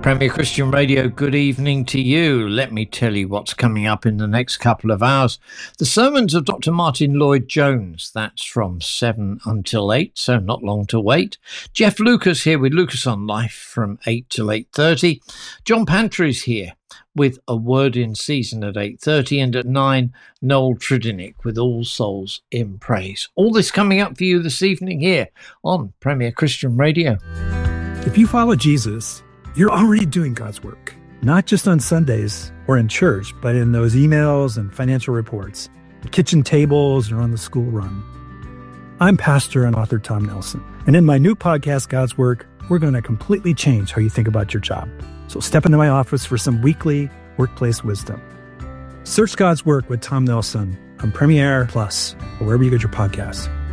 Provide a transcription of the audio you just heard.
Premier Christian Radio, good evening to you. Let me tell you what's coming up in the next couple of hours. The sermons of Dr. Martin Lloyd-Jones, that's from 7 until 8, so not long to wait. Jeff Lucas here with Lucas on Life from 8 till 8:30. John Pantry's here with A Word in Season at 8:30, and at 9, Noel Tredinnick with All Souls in Praise. All this coming up for you this evening here on Premier Christian Radio. If you follow Jesus, you're already doing God's work, not just on Sundays or in church, but in those emails and financial reports, the kitchen tables, or on the school run. I'm pastor and author Tom Nelson, and in my new podcast, God's Work, we're going to completely change how you think about your job. So step into my office for some weekly workplace wisdom. Search God's Work with Tom Nelson on Premiere Plus or wherever you get your podcasts.